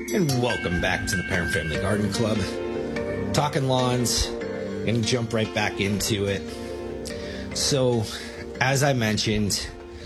And welcome back to the Parent Family Garden Club. Talking lawns, gonna jump right back into it. So, as I mentioned,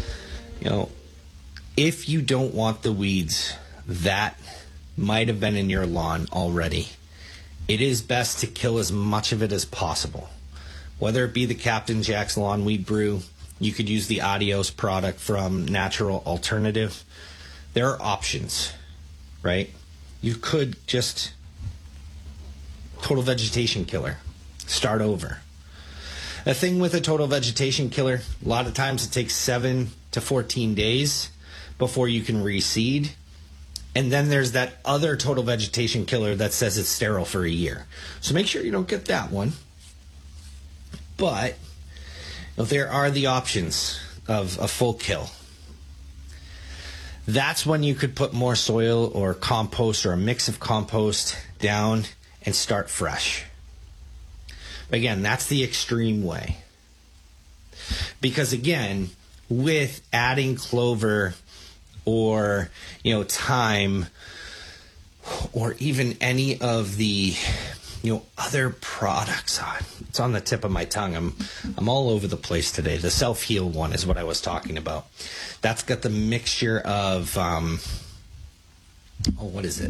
if you don't want the weeds that might have been in your lawn already, it is best to kill as much of it as possible. Whether it be the Captain Jack's Lawn Weed Brew, you could use the Adios product from Natural Alternative. There are options, right? You could just total vegetation killer, start over. The thing with a total vegetation killer, a lot of times it takes 7 to 14 days before you can reseed. And then there's that other total vegetation killer that says it's sterile for a year. So make sure you don't get that one. But there are the options of a full kill. That's when you could put more soil or compost or a mix of compost down and start fresh. But again, that's the extreme way. Because again, with adding clover or, thyme or even any of the, other products, it's on the tip of my tongue. I'm all over the place today. The self-heal one is what I was talking about. That's got the mixture of, what is it?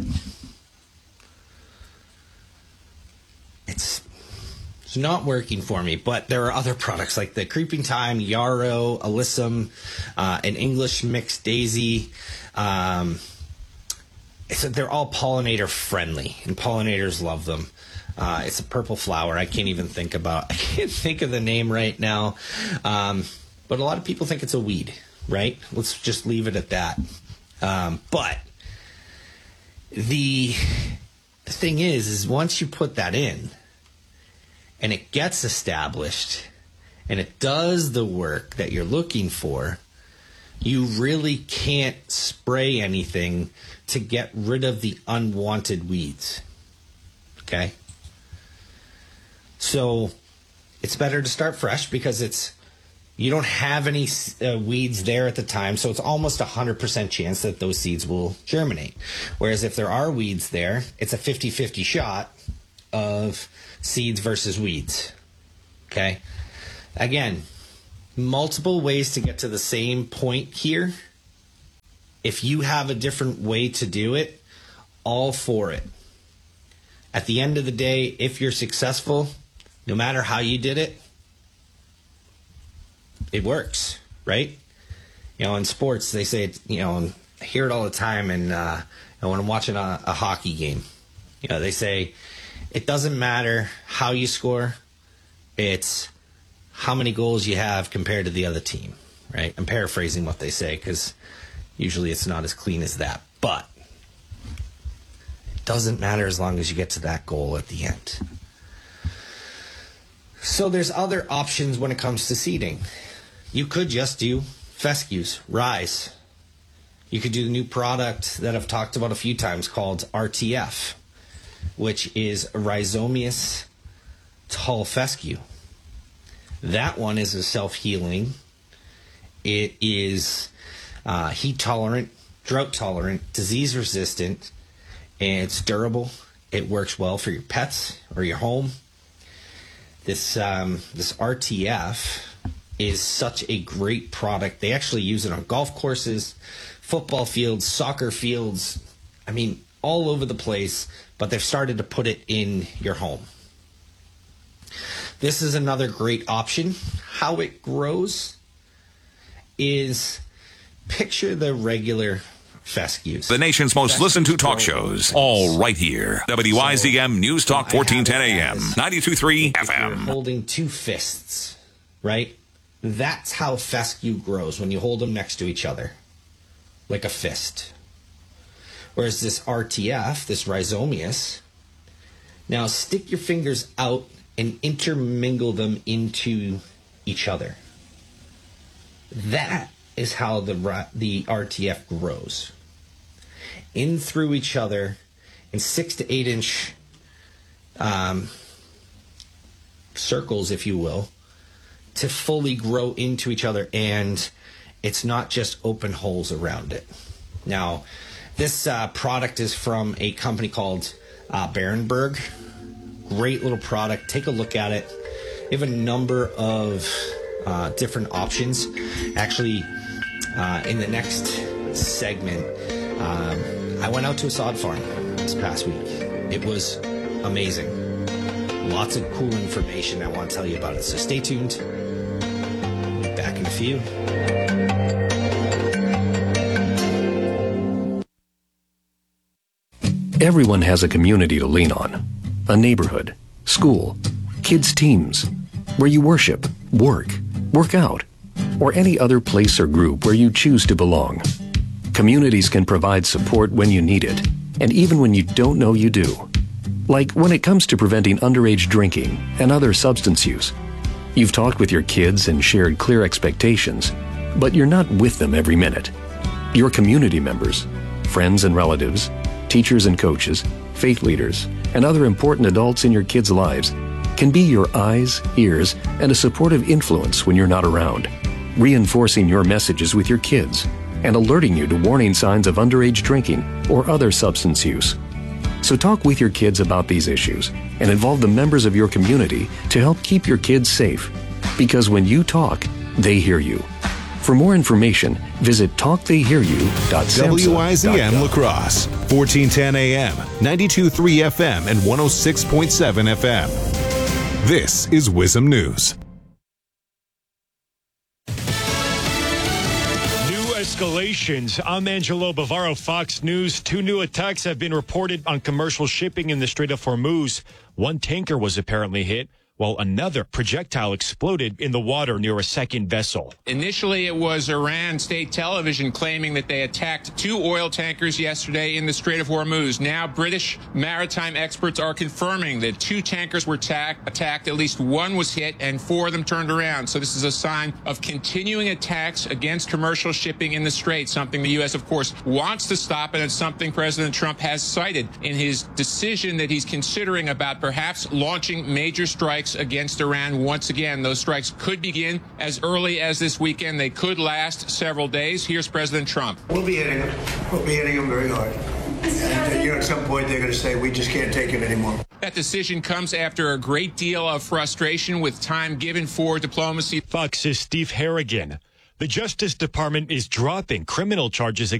It's not working for me, but there are other products like the Creeping Thyme, Yarrow, Alyssum, an English Mixed Daisy. They're all pollinator friendly, and pollinators love them. It's a purple flower. I can't think of the name right now. But a lot of people think it's a weed, right? Let's just leave it at that. But the thing is once you put that in and it gets established and it does the work that you're looking for, you really can't spray anything to get rid of the unwanted weeds. Okay? So it's better to start fresh because you don't have any weeds there at the time, so it's almost 100% chance that those seeds will germinate. Whereas if there are weeds there, it's a 50-50 shot of seeds versus weeds. Okay? Again, multiple ways to get to the same point here. If you have a different way to do it, all for it. At the end of the day, if you're successful, no matter how you did it, it works, right? In sports, they say, I hear it all the time, and when I'm watching a hockey game, they say, it doesn't matter how you score, it's how many goals you have compared to the other team, right? I'm paraphrasing what they say because usually it's not as clean as that, but it doesn't matter as long as you get to that goal at the end. So there's other options when it comes to seeding. You could just do fescues, rye. You could do the new product that I've talked about a few times called RTF, which is Rhizomius tall fescue. That one is a self-healing. It is heat-tolerant, drought-tolerant, disease-resistant, and it's durable. It works well for your pets or your home. This RTF is such a great product. They actually use it on golf courses, football fields, soccer fields, all over the place, but they've started to put it in your home. This is another great option. How it grows is, picture the regular fescues. The nation's most listened to talk shows, all right here. WYZM News Talk 1410 AM, 92.3 FM. You're holding two fists, right? That's how fescue grows when you hold them next to each other, like a fist. Whereas this RTF, this Rhizomius, now stick your fingers out and intermingle them into each other. That is how the RTF grows. In through each other in 6 to 8 inch circles, if you will, to fully grow into each other, and it's not just open holes around it. Now, This product is from a company called Berenberg. Great little product. Take a look at it. They have a number of different options. Actually, in the next segment, I went out to a sod farm this past week. It was amazing. Lots of cool information I want to tell you about it. So stay tuned. Be back in a few. Everyone has a community to lean on. A neighborhood, school, kids' teams, where you worship, work out, or any other place or group where you choose to belong. Communities can provide support when you need it, and even when you don't know you do. Like when it comes to preventing underage drinking and other substance use. You've talked with your kids and shared clear expectations, but you're not with them every minute. Your community members, friends and relatives, teachers and coaches, faith leaders, and other important adults in your kids' lives can be your eyes, ears, and a supportive influence when you're not around, reinforcing your messages with your kids and alerting you to warning signs of underage drinking or other substance use. So talk with your kids about these issues and involve the members of your community to help keep your kids safe. Because when you talk, they hear you. For more information, visit talktheyhearyou.samhsa.gov. WIZM La Crosse, 1410 AM, 92.3 FM, and 106.7 FM. This is WIZM News. Escalations. I'm Angelo Bavaro, Fox News. 2 new attacks have been reported on commercial shipping in the Strait of Hormuz. One tanker was apparently hit, while another projectile exploded in the water near a second vessel. Initially, it was Iran state television claiming that they attacked 2 oil tankers yesterday in the Strait of Hormuz. Now, British maritime experts are confirming that 2 tankers were attacked, at least 1 was hit, and 4 of them turned around. So this is a sign of continuing attacks against commercial shipping in the Strait, something the U.S., of course, wants to stop, and it's something President Trump has cited in his decision that he's considering about perhaps launching major strikes against Iran once again. Those strikes could begin as early as this weekend. They could last several days. Here's President Trump. We'll be hitting them. We'll be hitting them very hard. And at some point, they're going to say, we just can't take it anymore. That decision comes after a great deal of frustration with time given for diplomacy. Fox's Steve Harrigan. The Justice Department is dropping criminal charges